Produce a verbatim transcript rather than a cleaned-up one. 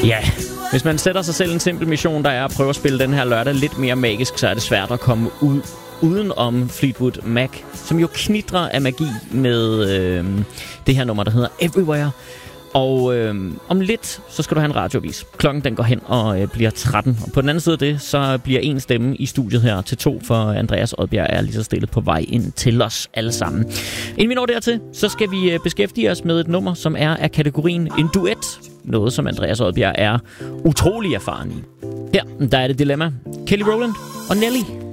Ja, hvis man sætter sig selv en simpel mission, der er at prøve at spille den her lørdag lidt mere magisk, så er det svært at komme ud uden om Fleetwood Mac, som jo knitrer af magi med øh, det her nummer, der hedder Everywhere. Og øh, om lidt, så skal du have en radioavis. Klokken den går hen og øh, bliver tretten. Og på den anden side af det, så bliver en stemme i studiet her til to, for Andreas Odbjerg er lige så stille på vej ind til os alle sammen. Inden vi når dertil, så skal vi øh, beskæftige os med et nummer, som er af kategorien en duet. Noget, som Andreas Odbjerg er utrolig erfaren i. Her, der er det dilemma. Kelly Rowland og Nelly.